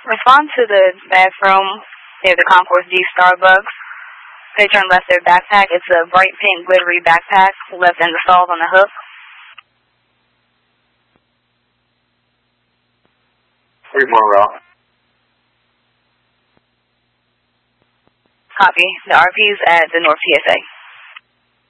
Respond to the bathroom near the Concourse D Starbucks. They turn left their backpack. It's a bright pink glittery backpack left in the stalls on the hook. 3 more row. Copy. The RP's at the North PSA.